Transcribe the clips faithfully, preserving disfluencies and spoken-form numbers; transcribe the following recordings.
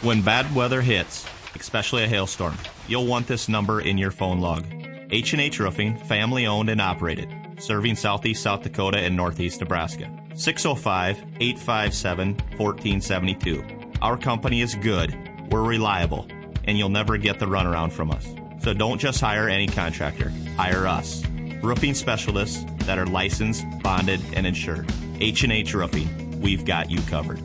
When bad weather hits, especially a hailstorm, you'll want this number in your phone log. H and H Roofing, family owned and operated, serving southeast South Dakota and northeast Nebraska. six oh five, eight five seven, one four seven two. Our company is good, we're reliable, and you'll never get the runaround from us. So don't just hire any contractor, hire us. Roofing specialists that are licensed, bonded, and insured. H and H Roofing, we've got you covered.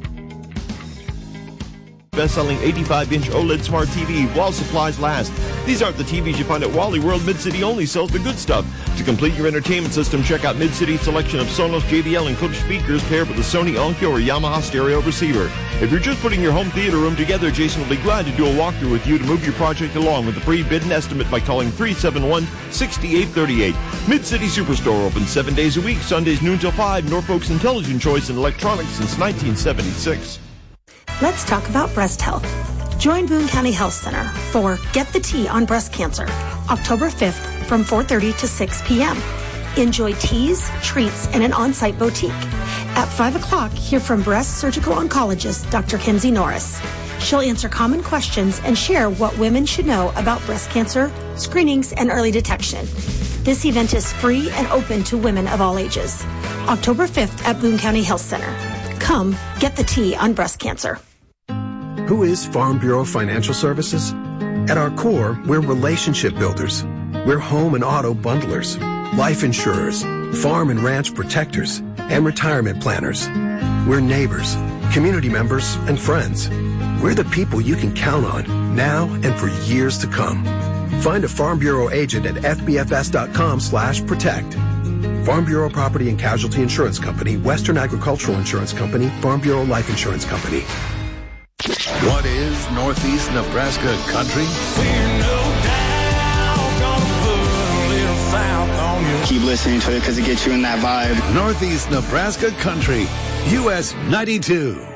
Best-selling eighty-five inch OLED smart T V while supplies last. These aren't the T Vs you find at Wally World. Mid-City only sells the good stuff. To complete your entertainment system, check out Mid-City's selection of Sonos, J B L, and Klipsch speakers paired with a Sony Onkyo or Yamaha stereo receiver. If you're just putting your home theater room together, Jason will be glad to do a walkthrough with you to move your project along with a free bid and estimate by calling three seven one, six eight three eight. Mid-City Superstore open seven days a week, Sundays noon till five. Norfolk's intelligent choice in electronics since nineteen seventy-six. Let's talk about breast health. Join Boone County Health Center for Get the Tea on Breast Cancer, October fifth from four thirty to six p.m. Enjoy teas, treats, and an on-site boutique. At five o'clock, hear from breast surgical oncologist Doctor Kenzie Norris. She'll answer common questions and share what women should know about breast cancer, screenings, and early detection. This event is free and open to women of all ages. October fifth at Boone County Health Center. Come, get the tea on breast cancer. Who is Farm Bureau Financial Services? At our core, we're relationship builders. We're home and auto bundlers, life insurers, farm and ranch protectors, and retirement planners. We're neighbors, community members, and friends. We're the people you can count on now and for years to come. Find a Farm Bureau agent at f b f s dot com slash protect. Farm Bureau Property and Casualty Insurance Company, Western Agricultural Insurance Company, Farm Bureau Life Insurance Company. What is Northeast Nebraska country? Keep listening to it because it gets you in that vibe. Northeast Nebraska country, U S ninety-two.